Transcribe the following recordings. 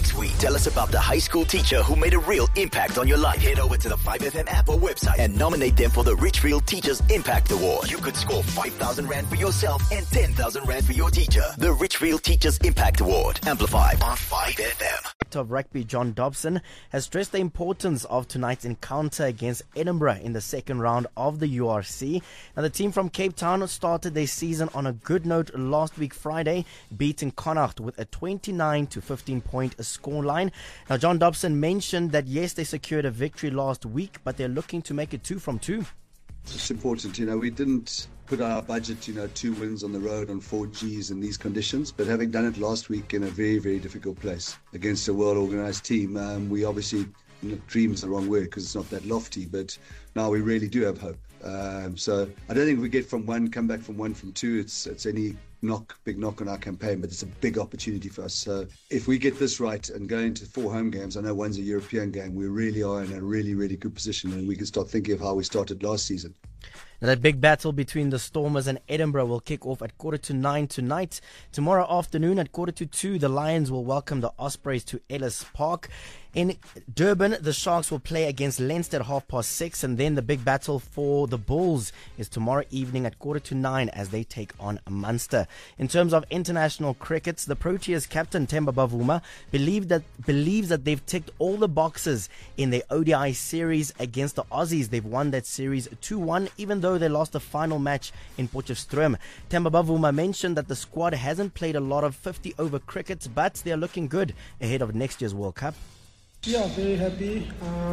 next week. Tell us about the high school teacher who made a real impact on your life. Head over to the 5FM app or website and nominate them for the Richfield Teachers Impact Award. You could score 5,000 Rand for yourself and 10,000 Rand for your teacher. The Richfield Teachers Impact Award. Amplified on 5FM. Of rugby, John Dobson, has stressed the importance of tonight's encounter against Edinburgh in the second round of the URC. Now, the team from Cape Town started their season on a good note last week Friday, beating Connacht with a 29-15 point scoreline. Now, John Dobson mentioned that yes, they secured a victory last week, but they're looking to make it 2 from 2. It's important, we didn't put our budget, 2 wins on the road on 4 Gs in these conditions, but having done it last week in a very, very difficult place against a well-organised team, we obviously, dream's the wrong word because it's not that lofty, but now we really do have hope. So I don't think we get from 1, come back from 1 from 2, it's any big knock on our campaign, but it's a big opportunity for us. So if we get this right and go into 4 home games, I know one's a European game, we really are in a really, really good position, and we can start thinking of how we started last season. Now, that big battle between the Stormers and Edinburgh will kick off at 9:15 tonight. Tomorrow afternoon at 2:45, the Lions will welcome the Ospreys to Ellis Park. In Durban, the Sharks will play against Leinster at 6:30, and then the big battle for the Bulls is tomorrow evening at 9:15 as they take on Munster. In terms of international cricket, the Proteas captain Themba Bavuma believes that they've ticked all the boxes in their ODI series against the Aussies. They've won that series 2-1, even though they lost the final match in Potchefstroom. Themba Bavuma mentioned that the squad hasn't played a lot of 50-over cricket, but they're looking good ahead of next year's World Cup. Yeah, very happy.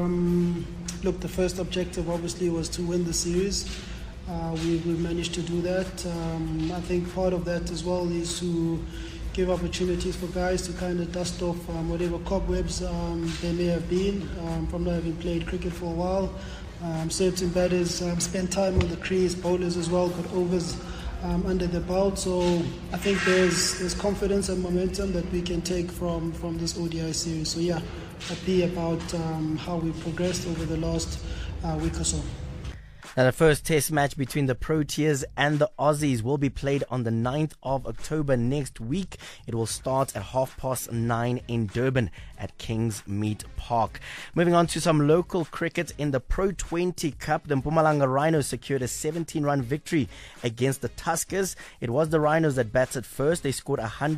Look, the first objective obviously was to win the series. We managed to do that. I think part of that as well is to give opportunities for guys to kind of dust off whatever cobwebs there may have been from not having played cricket for a while. Certain batters spent time on the crease, bowlers as well got overs under the belt. So I think there's confidence and momentum that we can take from this ODI series. So yeah, happy about how we progressed over the last week or so. Now, the first test match between the Proteas and the Aussies will be played on the 9th of October next week. It will start at 9:30 in Durban at Kingsmead Park. Moving on to some local cricket in the Pro 20 Cup, the Mpumalanga Rhinos secured a 17-run victory against the Tuskers. It was the Rhinos that batted first. They scored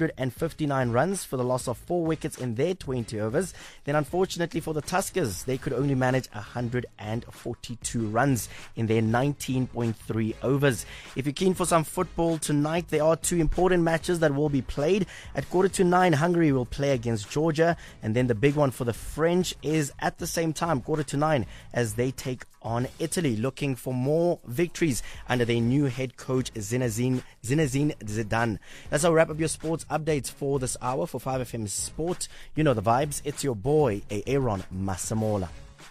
159 runs for the loss of 4 wickets in their 20 overs. Then, unfortunately for the Tuskers, they could only manage 142 runs in their 19.3 overs. If you're keen for some football tonight, there are 2 important matches that will be played. At 9:15, Hungary will play against Georgia, and then the big one for the French is at the same time, 9:15, as they take on Italy, looking for more victories under their new head coach Zinedine Zidane. That's how we wrap up your sports updates for this hour for 5FM Sport. You know the vibes. It's your boy, Aaron Masamola.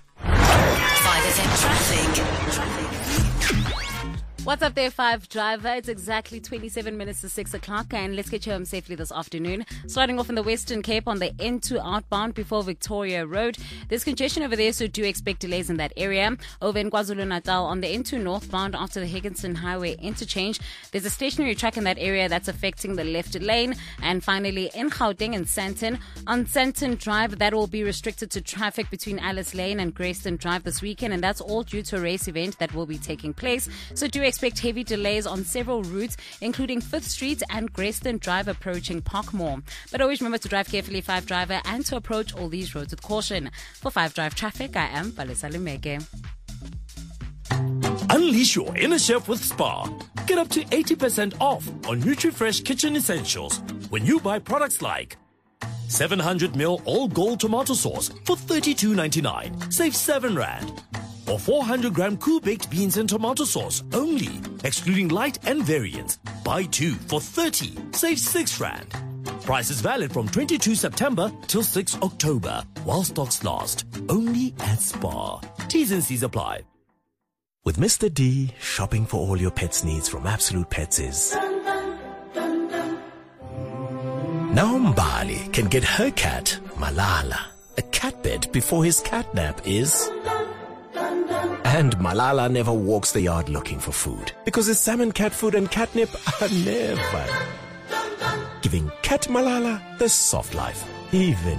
5FM Traffic. What's up there, 5 Driver? It's exactly 27 minutes to 6 o'clock, and let's get you home safely this afternoon. Starting off in the Western Cape on the N2 outbound before Victoria Road. There's congestion over there, so do expect delays in that area. Over in KwaZulu-Natal on the N2 northbound after the Higginson Highway interchange, there's a stationary track in that area that's affecting the left lane. And finally, in Gauteng and Sandton, on Sandton Drive, that will be restricted to traffic between Alice Lane and Grayston Drive this weekend, and that's all due to a race event that will be taking place. So do expect heavy delays on several routes, including 5th Street and Grayston Drive approaching Parkmore. But always remember to drive carefully, 5 Driver, and to approach all these roads with caution. For 5 Drive Traffic, I am Palesa Limeke. Unleash your inner chef with Spar. Get up to 80% off on NutriFresh kitchen essentials when you buy products like 700ml all gold tomato sauce for $32.99. Save 7 Rand. Or 400-gram cool-baked beans and tomato sauce only, excluding light and variants. Buy 2 for 30. Save 6 Rand. Price is valid from 22 September till 6 October, while stocks last. Only at Spar. T's and C's apply. With Mr. D, shopping for all your pet's needs from Absolute Pets is... Now Mbali can get her cat, Malala, a cat bed before his cat nap is... And Malala never walks the yard looking for food, because his salmon, cat food and catnip are never. Giving Cat Malala the soft life, even